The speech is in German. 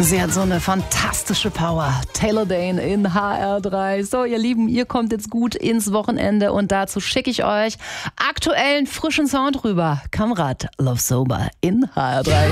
Sie hat so eine fantastische Power. Taylor Dayne in HR3. So, ihr Lieben, ihr kommt jetzt gut ins Wochenende und dazu schicke ich euch aktuellen, frischen Sound rüber. Kamrat Love Sober in HR3.